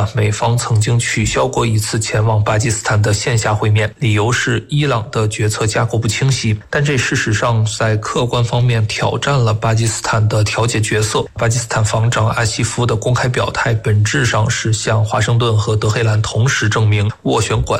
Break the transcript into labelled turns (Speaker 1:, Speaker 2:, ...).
Speaker 1: 美方曾经取消过一次前往巴基斯坦的线下会面，理由是伊朗的决策架构不清晰，但这事实上在客观方面挑战了巴基斯坦的调解角色。巴基斯坦防长阿西夫的公开表态本质上是向华盛顿和德黑兰同时证明斡旋管